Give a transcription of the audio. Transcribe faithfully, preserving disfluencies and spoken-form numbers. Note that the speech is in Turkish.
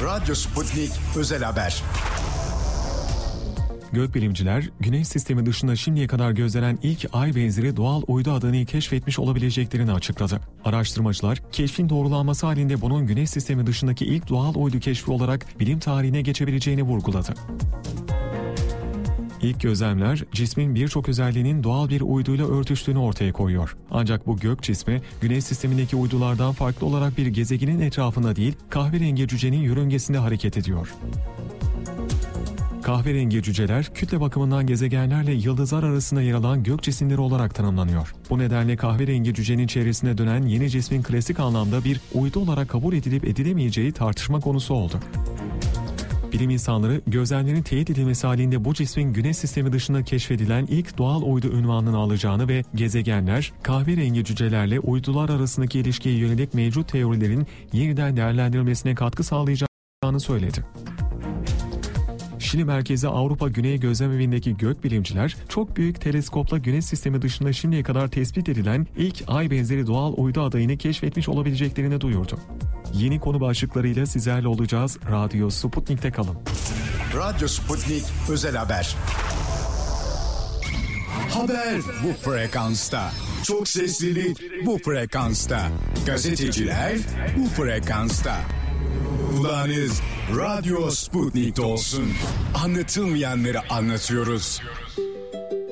Radyo Sputnik Özel Haber. Gökbilimciler, Güneş sistemi dışında şimdiye kadar gözlenen ilk ay benzeri doğal uydu adayını keşfetmiş olabileceklerini açıkladı. Araştırmacılar, keşfin doğrulanması halinde bunun Güneş sistemi dışındaki ilk doğal uydu keşfi olarak bilim tarihine geçebileceğini vurguladı. İlk gözlemler, cismin birçok özelliğinin doğal bir uyduyla örtüştüğünü ortaya koyuyor. Ancak bu gök cismi, Güneş sistemindeki uydulardan farklı olarak bir gezegenin etrafında değil, kahverengi cücenin yörüngesinde hareket ediyor. Kahverengi cüceler, kütle bakımından gezegenlerle yıldızlar arasında yer alan gök cisimleri olarak tanımlanıyor. Bu nedenle kahverengi cücenin çevresinde dönen yeni cismin klasik anlamda bir uydu olarak kabul edilip edilemeyeceği tartışma konusu oldu. Bilim insanları, gözlemlerin teyit edilmesi halinde bu cismin Güneş sistemi dışında keşfedilen ilk doğal uydu unvanını alacağını ve gezegenler, kahverengi cücelerle uydular arasındaki ilişkiye yönelik mevcut teorilerin yeniden değerlendirilmesine katkı sağlayacağını söyledi. Şili merkezi Avrupa Güney Gözlemevi'ndeki gökbilimciler, çok büyük teleskopla Güneş sistemi dışında şimdiye kadar tespit edilen ilk ay benzeri doğal uydu adayını keşfetmiş olabileceklerini duyurdu. Yeni konu başlıklarıyla sizlerle olacağız. Radyo Sputnik'te kalın. Radyo Sputnik Özel Haber. Haber bu frekansta. Çok seslilik bu frekansta. Gazeteciler bu frekansta. Kulağınız Radyo Sputnik'te olsun. Anlatılmayanları anlatıyoruz.